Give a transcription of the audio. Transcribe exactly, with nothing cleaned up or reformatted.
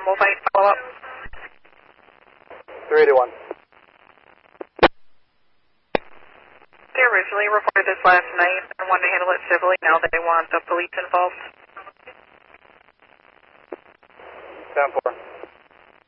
we'll fight follow-up. three eighty-one. They originally reported this last night and wanted to handle it civilly. Now they want the police involved. ten four.